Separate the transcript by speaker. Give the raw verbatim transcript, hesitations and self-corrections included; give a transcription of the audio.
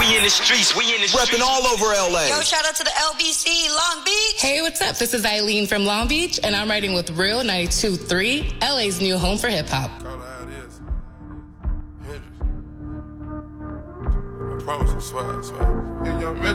Speaker 1: We in the streets, we in the streets.
Speaker 2: Repping all over L A.
Speaker 3: Yo, shout out to the L B C, Long Beach.
Speaker 4: Hey, what's up? This is Eileen from Long Beach, and I'm writing with Real ninety-two point three, L A's new home for hip-hop.
Speaker 5: I promise, I swear, I swear.